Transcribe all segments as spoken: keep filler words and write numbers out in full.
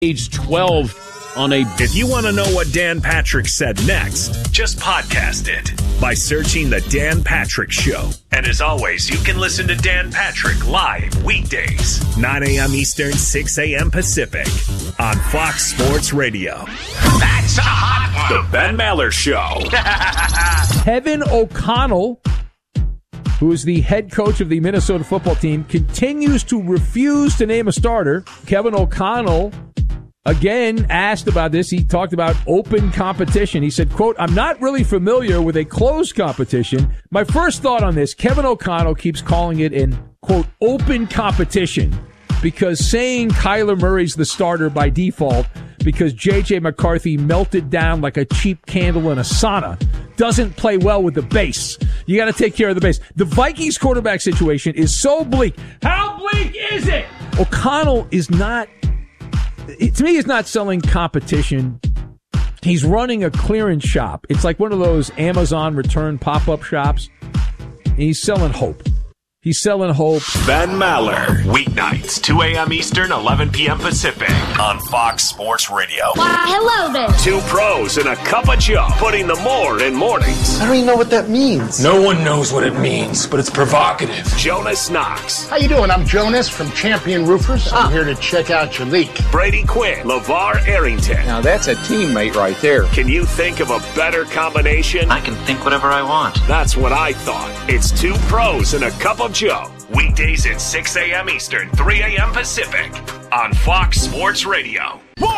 Age twelve on a... If you want to know what Dan Patrick said next, just podcast it by searching The Dan Patrick Show. And as always, you can listen to Dan Patrick live weekdays, nine a.m. Eastern, six a.m. Pacific, on Fox Sports Radio. That's a hot one. The Ben Maller Show. Kevin O'Connell, who is the head coach of the Minnesota football team, continues to refuse to name a starter. Kevin O'Connell, again, asked about this. He talked about open competition. He said, quote, "I'm not really familiar with a closed competition. My first thought on this, Kevin O'Connell keeps calling it an, quote, open competition because saying Kyler Murray's the starter by default because J J McCarthy melted down like a cheap candle in a sauna doesn't play well with the base. You got to take care of the base." The Vikings quarterback situation is so bleak. How bleak is it? O'Connell is not... To me, he's not selling competition. He's running a clearance shop. It's like one of those Amazon return pop-up shops. And he's selling hope. He's selling hope. Ben Maller, weeknights, two a.m. Eastern, eleven p.m. Pacific, on Fox Sports Radio. Why, hello there. Two pros and a cup of Joe, putting the more in mornings. I don't even know what that means. No one knows what it means, but it's provocative. Jonas Knox. How you doing? I'm Jonas from Champion Roofers. I'm Ah. here to check out your leak. Brady Quinn. LeVar Arrington. Now that's a teammate right there. Can you think of a better combination? I can think whatever I want. That's what I thought. It's two pros and a cup of Joe. Weekdays at six a.m. Eastern, three a.m. Pacific, on Fox Sports Radio.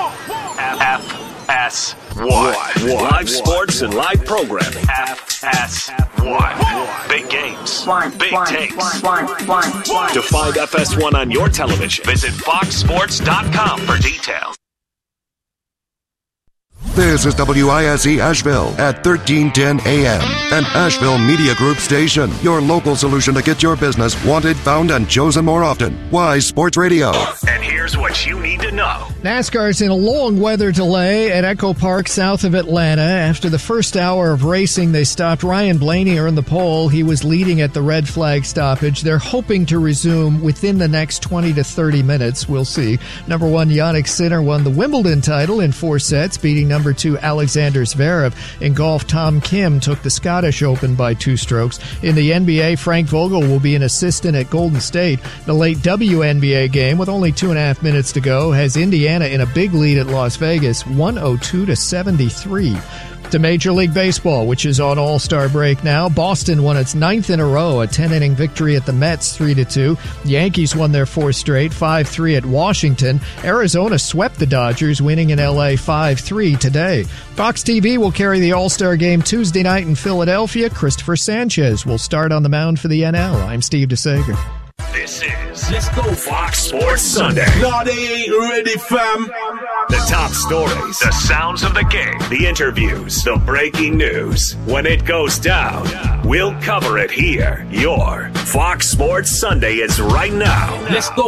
F S one. Live sports and live programming. F S one. Big games. Big takes. To find F S one on your television, visit fox sports dot com for details. This is W I S E Asheville at thirteen ten A M, an Asheville Media Group station. Your local solution to get your business wanted, found, and chosen more often. Wise Sports Radio. And here's what you need to know. NASCAR's in a long weather delay at Echo Park south of Atlanta. After the first hour of racing, they stopped Ryan Blaney in the pole. He was leading at the red flag stoppage. They're hoping to resume within the next twenty to thirty minutes. We'll see. Number one, Yannick Sinner won the Wimbledon title in four sets, beating number two, Alexander Zverev. In golf, Tom Kim took the Scottish Open by two strokes. In the N B A, Frank Vogel will be an assistant at Golden State. The late W N B A game, with only two and a half minutes to go, has Indiana in a big lead at Las Vegas, one oh two to seventy-three. To Major League Baseball, which is on All-Star break now. Boston won its ninth in a row, a ten-inning victory at the Mets, three to two. Yankees won their fourth straight, five three at Washington. Arizona swept the Dodgers, winning in L A five three today. Fox T V will carry the All-Star game Tuesday night in Philadelphia. Christopher Sanchez will start on the mound for the N L. I'm Steve DeSager. This is Let's Go Fox Sports Sunday. No, they ain't ready, fam. The top stories, the sounds of the game, the interviews, the breaking news. When it goes down, we'll cover it here. Your Fox Sports Sunday is right now. Let's go.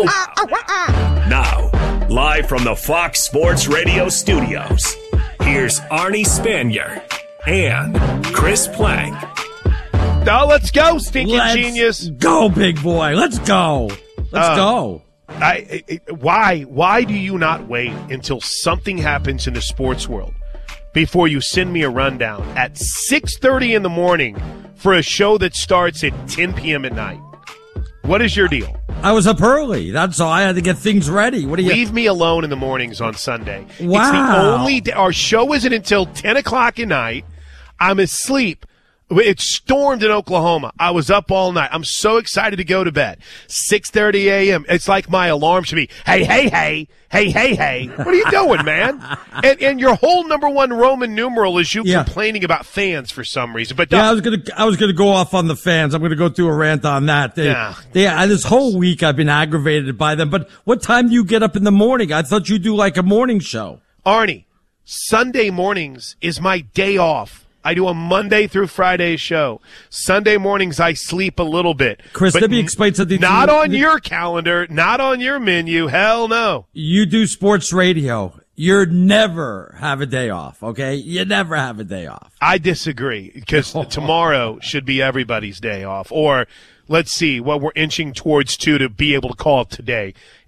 Now, live from the Fox Sports Radio studios, here's Arnie Spanier and Chris Plank. No, let's go, stinking let's genius. Go, big boy. Let's go. Let's uh, go. I, I, why? Why do you not wait until something happens in the sports world before you send me a rundown at six thirty in the morning for a show that starts at ten p.m. at night? What is your deal? I was up early. That's all. I had to get things ready. What do you? Leave me alone in the mornings on Sunday. Wow. It's the only day. Our show isn't until ten o'clock at night. I'm asleep. It stormed in Oklahoma. I was up all night. I'm so excited to go to bed. six thirty a.m. It's like my alarm should be, hey, hey, hey, hey, hey, hey. What are you doing, man? And and your whole number one Roman numeral is you yeah. complaining about fans for some reason. But yeah, I was gonna I was gonna go off on the fans. I'm gonna go through a rant on that. They, yeah. they, this whole week I've been aggravated by them. But what time do you get up in the morning? I thought you do like a morning show. Arnie, Sunday mornings is my day off. I do a Monday through Friday show. Sunday mornings, I sleep a little bit. Chris, let me explain something to you. Not on your calendar, not on your menu. Hell no. You do sports radio. You never have a day off, okay? You never have a day off. I disagree, because tomorrow should be everybody's day off. Or, let's see, what we're inching towards, too, to be able to call it today.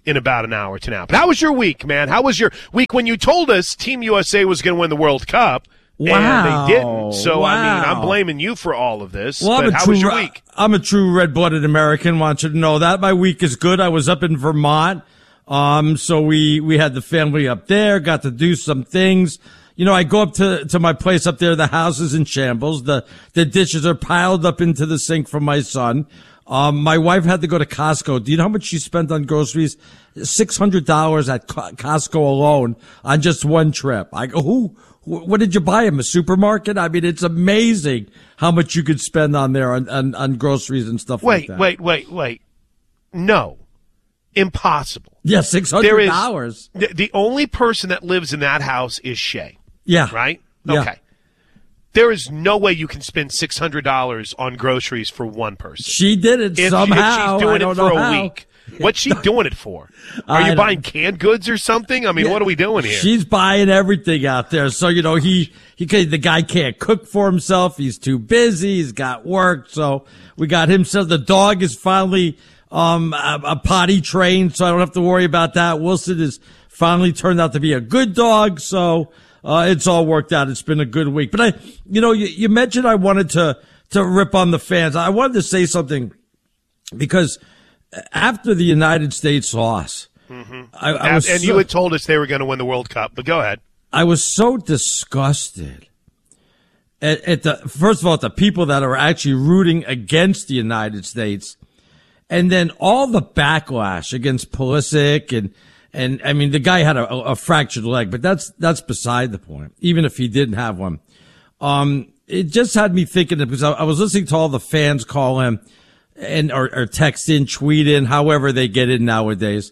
in about an hour to now. But how was your week, man? How was your week when you told us Team U S A was going to win the World Cup? Wow. And they didn't. So, wow. I mean, I'm blaming you for all of this. Well, but how true, was your week? I'm a true red-blooded American. Want you to know that. My week is good. I was up in Vermont. Um, so we, we had the family up there, got to do some things. You know, I go up to, to my place up there. The house is in shambles. The, the dishes are piled up into the sink from my son. Um, my wife had to go to Costco. Do you know how much she spent on groceries? six hundred dollars at Costco alone on just one trip. I go, who, what did you buy him? A supermarket? I mean, it's amazing how much you could spend on there on, on, on groceries and stuff wait, like that. Wait, wait, wait, wait. No. Impossible. Yeah, six hundred dollars. There is, the, the only person that lives in that house is Shay. Yeah. Right? Yeah. Okay. There is no way you can spend six hundred dollars on groceries for one person. She did it if, somehow. If she's doing I don't it for know a how. week. What's she doing it for? Are I you buying don't. canned goods or something? I mean, Yeah. what are we doing here? She's buying everything out there. So, you know, he, he, the guy can't cook for himself. He's too busy. He's got work. So we got him. So the dog is finally, um, a, a potty trained. So I don't have to worry about that. Wilson has finally turned out to be a good dog. So, uh, it's all worked out. It's been a good week. But I, you know, you, you mentioned I wanted to, to rip on the fans. I wanted to say something because after the United States loss, mm-hmm. I, I was and so, you had told us they were going to win the World Cup, but go ahead. I was so disgusted at, at the, first of all, at the people that are actually rooting against the United States. And then all the backlash against Pulisic and, and I mean, the guy had a, a fractured leg, but that's, that's beside the point, even if he didn't have one. Um, it just had me thinking, because I, I was listening to all the fans call him and, or, or text in, tweet in, however they get in nowadays.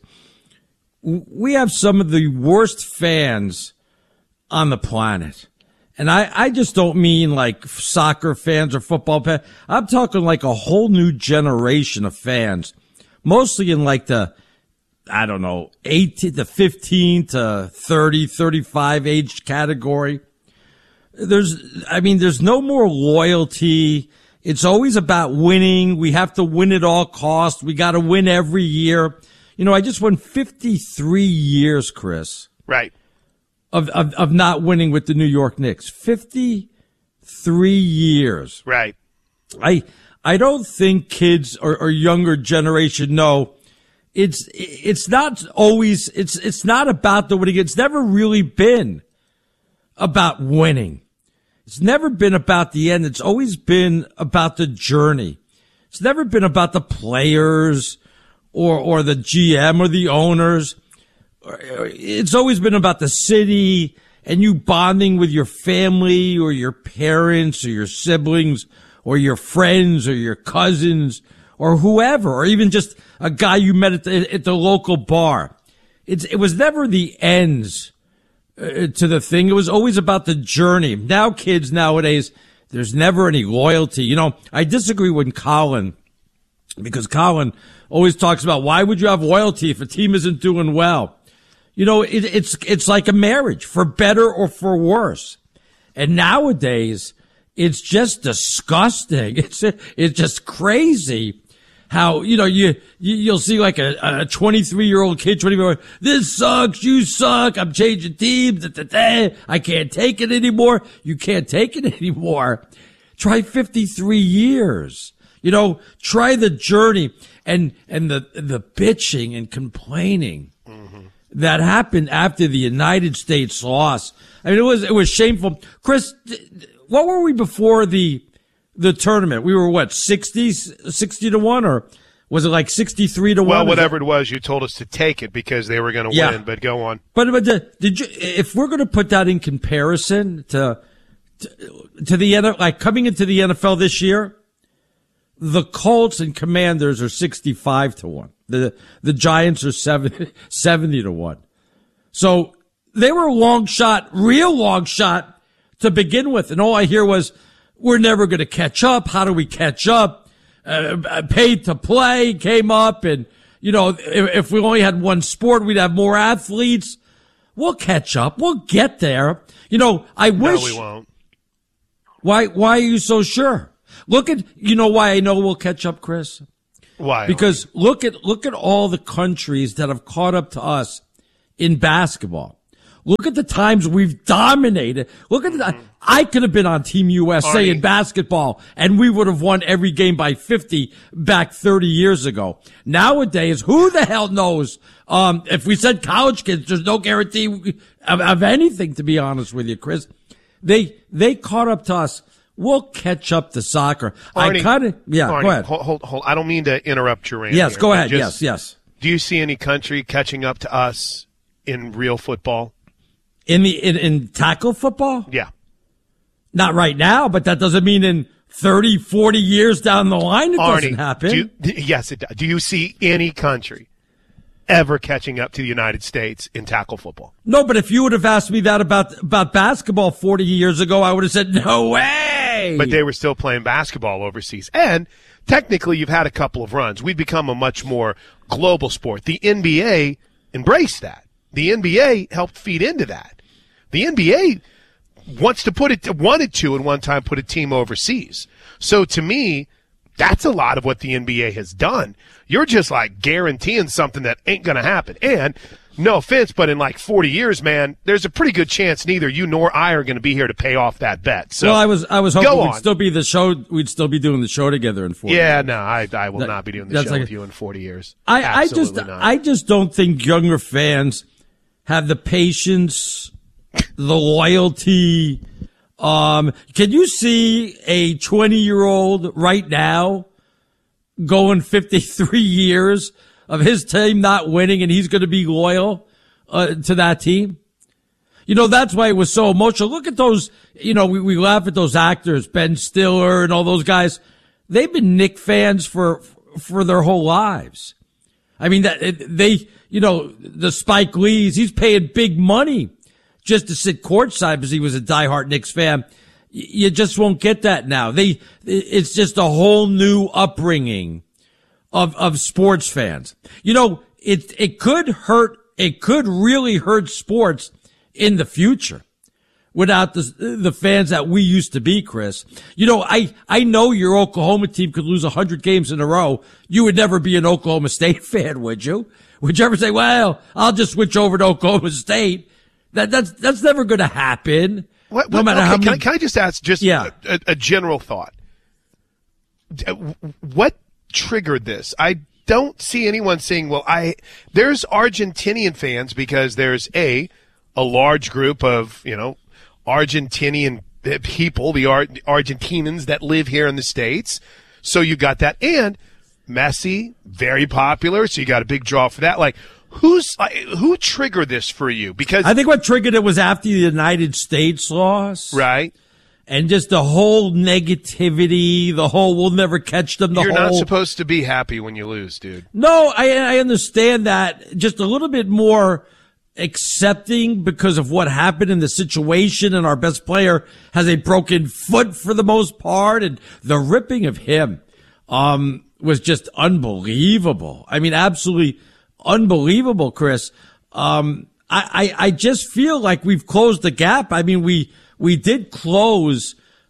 We have some of the worst fans on the planet. And I, I just don't mean like soccer fans or football fans. I'm talking like a whole new generation of fans, mostly in like the, I don't know, eighteen to fifteen to thirty, thirty-five age category. There's, I mean, there's no more loyalty. It's always about winning. We have to win at all costs. We got to win every year. You know, I just won fifty-three years, Chris. Right. Of, of, of not winning with the New York Knicks. fifty-three years. Right. I, I don't think kids or, or younger generation know it's, it's not always, it's, it's not about the winning. It's never really been about winning. It's never been about the end. It's always been about the journey. It's never been about the players or, or the G M or the owners. It's always been about the city and you bonding with your family or your parents or your siblings or your friends or your cousins or whoever, or even just a guy you met at the, at the local bar. It's, it was never the ends uh, to the thing. It was always about the journey. Now kids nowadays, there's never any loyalty. You know, I disagree with Colin because Colin always talks about why would you have loyalty if a team isn't doing well? You know, it, it's, it's like a marriage, for better or for worse. And nowadays, it's just disgusting. It's, it's just crazy how, you know, you, you you'll see like a, a twenty-three year old kid, twenty-four year old, this sucks, you suck, I'm changing teams, da, da, da. I can't take it anymore. You can't take it anymore. Try fifty-three years. You know, try the journey and, and the, the bitching and complaining. Mm-hmm. That happened after the United States loss. I mean, it was, it was shameful. Chris, what were we before the, the tournament? We were what, sixty, sixty to one, or was it like sixty-three to one? Well, whatever it was, you told us to take it because they were going to yeah. win, but go on. But, but the, did you, if we're going to put that in comparison to, to, to the, like coming into the N F L this year, the Colts and Commanders are sixty-five to one. The, the Giants are seventy, seventy to one. So they were a long shot, real long shot to begin with. And all I hear was, we're never going to catch up. How do we catch up? Uh, paid to play came up. And, you know, if, if we only had one sport, we'd have more athletes. We'll catch up. We'll get there. You know, I wish. No, we won't. Why, why are you so sure? Look at, you know why I know we'll catch up, Chris? Why? Because look at look at all the countries that have caught up to us in basketball. Look at the times we've dominated. Look at the, mm-hmm. I could have been on Team U S A Arnie. in basketball, and we would have won every game by fifty back thirty years ago. Nowadays, who the hell knows? Um, if we said college kids, there's no guarantee of, of anything, to be honest with you, Chris. They, they caught up to us. We'll catch up to soccer. Arnie, I kind of, yeah, Arnie, go ahead. Hold, hold, hold. I don't mean to interrupt your rant. Yes, here, go ahead. Just, yes, yes. Do you see any country catching up to us in real football? In the, in, in tackle football? Yeah. Not right now, but that doesn't mean in thirty, forty years down the line it Arnie, doesn't happen. Do you, yes, it does. Do you see any country ever catching up to the United States in tackle football? No, but if you would have asked me that about, about basketball forty years ago, I would have said, no way. But they were still playing basketball overseas. And technically, you've had a couple of runs. We've become a much more global sport. The N B A embraced that. The N B A helped feed into that. The N B A wants to put it, wanted to at one time put a team overseas. So to me, that's a lot of what the N B A has done. You're just like guaranteeing something that ain't going to happen. And no offense, but in like forty years, man, there's a pretty good chance neither you nor I are going to be here to pay off that bet. So well, I was, I was hoping go we'd on. still be the show. We'd still be doing the show together in forty Yeah, years. no, I, I will that, not be doing the show like, with you in forty years. I, I just, not. I just don't think younger fans have the patience, the loyalty. Um, can you see a twenty year old right now going fifty-three years of his team not winning and he's going to be loyal uh, to that team? You know, that's why it was so emotional. Look at those, you know, we, we laugh at those actors, Ben Stiller and all those guys. They've been Knick fans for, for their whole lives. I mean, that they, you know, the Spike Lees, he's paying big money just to sit courtside because he was a diehard Knicks fan. You just won't get that now. They, it's just a whole new upbringing of, of sports fans. You know, it, it could hurt, it could really hurt sports in the future without the, the fans that we used to be, Chris. You know, I, I know your Oklahoma team could lose a hundred games in a row. You would never be an Oklahoma State fan, would you? Would you ever say, well, I'll just switch over to Oklahoma State? That, that's, that's never going to happen. What, no what, matter okay, how many. Can I, can I just ask just yeah. a, a general thought? What triggered this? I don't see anyone saying, well, I, there's Argentinian fans because there's a, a large group of, you know, Argentinian people, the Ar- Argentinians that live here in the States. So you got that. And Messi, very popular. So you got a big draw for that. Like, who's, uh, who triggered this for you? Because I think what triggered it was after the United States loss. Right. And just the whole negativity, the whole we'll never catch them. The You're whole, not supposed to be happy when you lose, dude. No, I, I understand that. Just a little bit more accepting because of what happened in the situation, and our best player has a broken foot for the most part, and the ripping of him um was just unbelievable. I mean, absolutely unbelievable, Chris. Um, I, I, I just feel like we've closed the gap. I mean, we, we did close,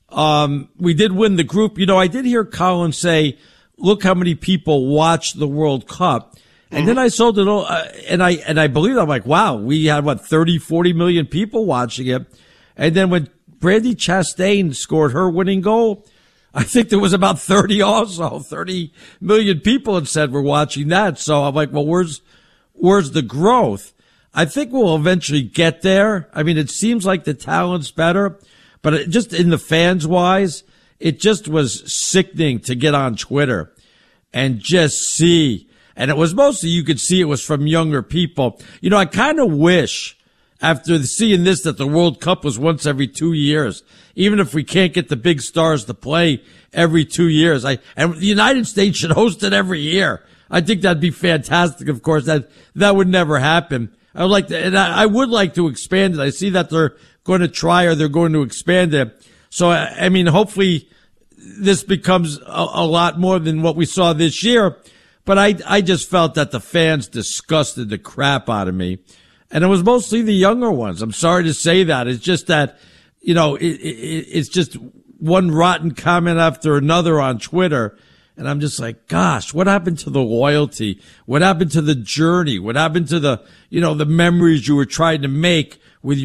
um, we did win the group. You know, I did hear Colin say, look how many people watched the World Cup. And mm-hmm. then I sold it all, uh, and I, and I believe, I'm like, wow, we had what, thirty, forty million people watching it. And then when Brandi Chastain scored her winning goal, I think there was about thirty also, thirty million people had said we're watching that. So I'm like, well, where's, where's the growth? I think we'll eventually get there. I mean, it seems like the talent's better, but it just in the fans wise, it just was sickening to get on Twitter and just see. And it was mostly, you could see it was from younger people. You know, I kind of wish after seeing this that the World Cup was once every two years. Even if we can't get the big stars to play every two years. I, and the United States should host it every year. I think that'd be fantastic. Of course, that, that would never happen. I would like to, and I, I would like to expand it. I see that they're going to try or they're going to expand it. So, I, I mean, hopefully this becomes a, a lot more than what we saw this year. But I, I just felt that the fans disgusted the crap out of me. And it was mostly the younger ones. I'm sorry to say that. It's just that, you know, it, it, it's just one rotten comment after another on Twitter. And I'm just like, gosh, what happened to the loyalty? What happened to the journey? What happened to the, you know, the memories you were trying to make